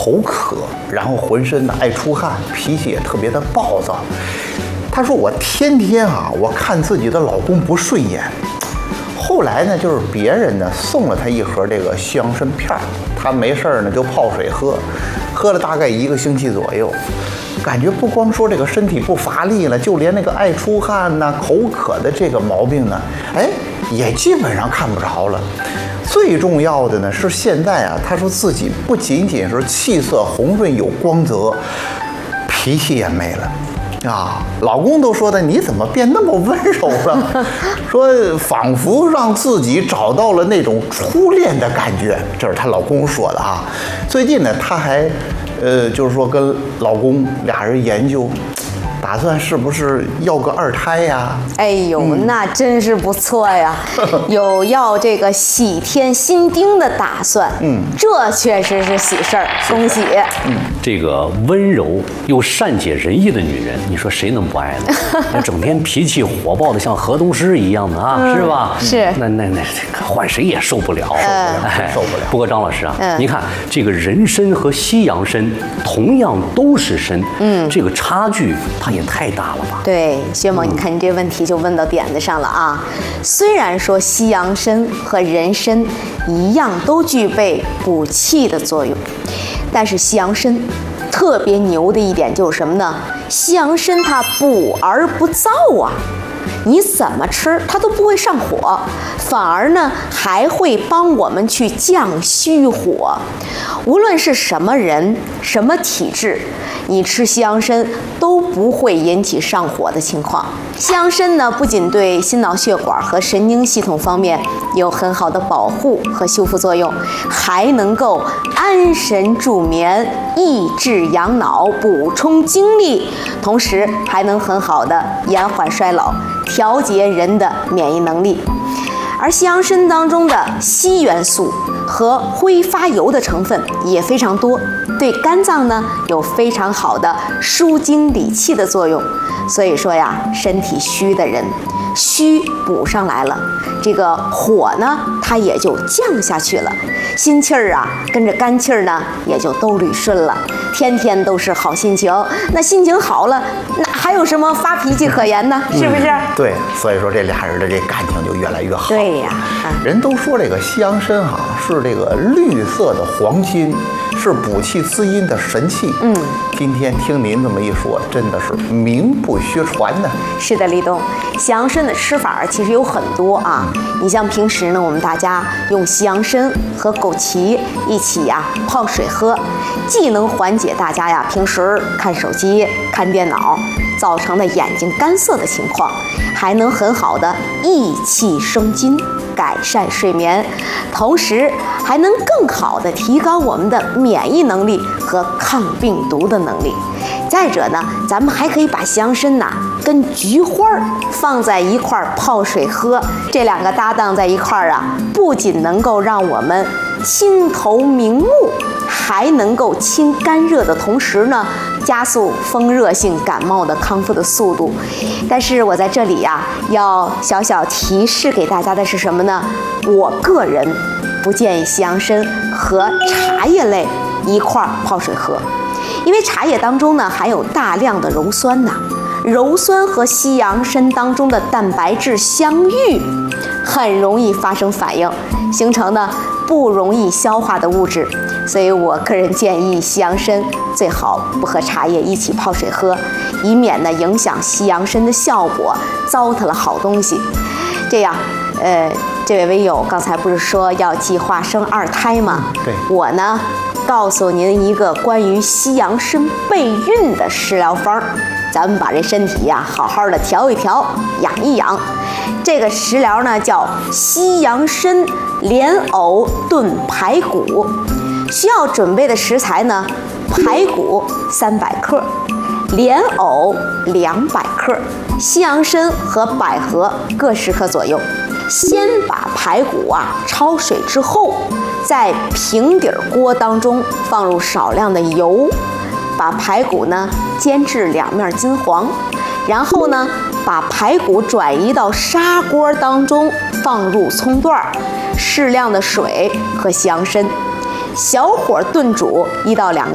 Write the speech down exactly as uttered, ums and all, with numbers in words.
口渴，然后浑身呢爱出汗，脾气也特别的暴躁。她说我天天啊，我看自己的老公不顺眼。后来呢，就是别人呢送了她一盒这个西洋参片儿，她没事儿呢就泡水喝，喝了大概一个星期左右。感觉不光说这个身体不乏力了，就连那个爱出汗呐、口渴的这个毛病呢，哎，也基本上看不着了。最重要的呢是现在啊，她说自己不仅仅是气色红润有光泽，脾气也没了。啊，老公都说的，你怎么变那么温柔了？说仿佛让自己找到了那种初恋的感觉，这是她老公说的啊。最近呢，她还，呃，就是说跟老公俩人研究，打算是不是要个二胎呀？ 哎呦，嗯、那真是不错呀，有要这个喜添新丁的打算。嗯，这确实是喜事儿，恭喜。 嗯，这个温柔又善解人意的女人，你说谁能不爱呢？那整天脾气火爆的像河东狮一样的啊，嗯、是吧？ 是。 那那那换谁也受不了，受不了，哎、受不了。不过张老师啊， 嗯、 你看这个人参和西洋参同样都是参，嗯，这个差距它也太大了吧？ 对，薛某，你看你这问题就问到点子上了啊。虽然说西洋参和人参一样都具备补气的作用，但是西洋参特别牛的一点就是什么呢？西洋参它补而不燥啊，你怎么吃它都不会上火，反而呢还会帮我们去降虚火。无论是什么人、什么体质，你吃西洋参都不会引起上火的情况。西洋参呢，不仅对心脑血管和神经系统方面有很好的保护和修复作用，还能够安神助眠、益智养脑、补充精力，同时还能很好的延缓衰老，调节人的免疫能力。而西洋参当中的硒元素和挥发油的成分也非常多，对肝脏呢有非常好的舒筋理气的作用。所以说呀，身体虚的人，虚补上来了，这个火呢它也就降下去了，心气儿啊跟着肝气儿呢也就都捋顺了，天天都是好心情。那心情好了，哪还有什么发脾气可言呢？是不是？ 嗯、对，所以说这俩人的这感情就越来越好。 对呀、啊， 人都说这个西洋参哈、啊、是这个绿色的黄金，是补气滋阴的神器。嗯，今天听您这么一说，真的是名不虚传呢。 是的，立冬，西洋参的吃法其实有很多啊。你像平时呢，我们大家用西洋参和枸杞一起呀、啊、泡水喝，既能缓解大家呀平时看手机、看电脑造成的眼睛干涩的情况，还能很好的益气生津，改善睡眠，同时还能更好的提高我们的免疫能力和抗病毒的能力。再者呢，咱们还可以把西洋参呐跟菊花放在一块儿泡水喝，这两个搭档在一块儿啊，不仅能够让我们清头明目，还能够清肝热的同时呢，加速风热性感冒的康复的速度。但是我在这里呀、啊，要小小提示给大家的是什么呢？我个人不建议西洋参和茶叶类一块儿泡水喝，因为茶叶当中呢含有大量的鞣酸呐，鞣酸和西洋参当中的蛋白质相遇，很容易发生反应，形成呢不容易消化的物质。所以我个人建议西洋参最好不和茶叶一起泡水喝，以免呢影响西洋参的效果，糟蹋了好东西。这样，呃，这位微友刚才不是说要计划生二胎吗？ 对， 我呢告诉您一个关于西洋参备孕的食疗方，咱们把这身体呀好好的调一调，养一养。这个食疗呢叫西洋参莲藕炖排骨。需要准备的食材呢，排骨三百克，莲藕两百克，西洋参和百合各十克左右。先把排骨啊焯水之后，在平底锅当中放入少量的油，把排骨呢煎至两面金黄，然后呢把排骨转移到砂锅当中，放入葱段、适量的水和西洋参。小火炖煮一到两个